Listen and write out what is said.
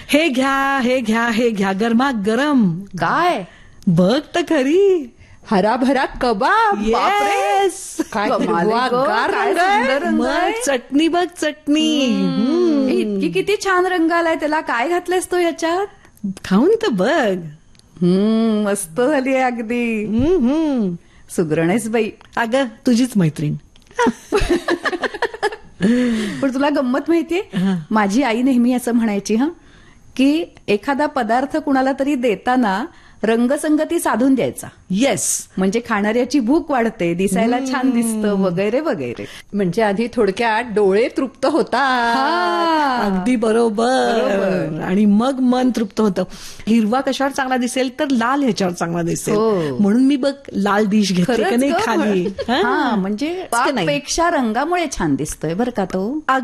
हे घ्या हे घ्या हे घ्या गरमा गरम. काय बघ तर खरी. हराभरा कबाब. बापरे. येस. काय कमाल आहे हिरवागार गं, रंग आहे. सुंदर रंग आहे. चटणी बघ चटणी. इतकी किती छान रंग आलाय त्याला. काय घातलंयस तू याच्यात. खाऊन तर बघ. मस्त झाली आहे अगदी. सुगरणेस बाई. अगं तुझीच मैत्रीण. पण तुला गंमत माहितीये, माझी आई नेहमी असं म्हणायची की एखादा पदार्थ कुणाला तरी देताना रंगसंगती साधून द्यायचा. येस. म्हणजे खाणाऱ्याची भूक वाढते, दिसायला छान दिसतं वगैरे वगैरे. म्हणजे आधी थोडक्यात डोळे तृप्त होतात. अगदी बरोबर. आणि मग मन तृप्त होतं. हिरवा कशावर चांगला दिसेल तर लाल ह्याच्यावर चांगला दिसेल. म्हणून मी बघ लाल डिश घेते का नाही खाली. म्हणजे पेक्षा रंगामुळे छान दिसतोय बरं का तो.